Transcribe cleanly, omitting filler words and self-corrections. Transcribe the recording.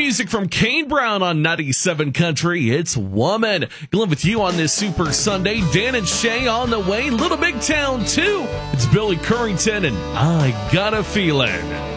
music from Kane Brown on 97 Country. It's Woman. Glenn with you on this Super Sunday. Dan and Shay on the way. Little Big Town 2. It's Billy Currington and I Got a Feeling.